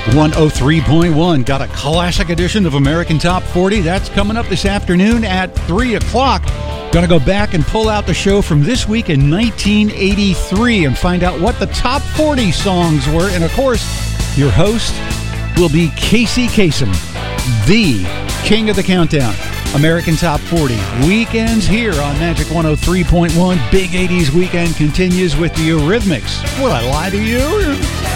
103.1. Got a classic edition of American Top 40. That's coming up this afternoon at 3 o'clock. Going to go back and pull out the show from this week in 1983 and find out what the top 40 songs were. And, of course, your host will be Casey Kasem, the king of the countdown. American Top 40 weekends here on Magic 103.1. Big 80s weekend continues with the Eurythmics. Would I lie to you?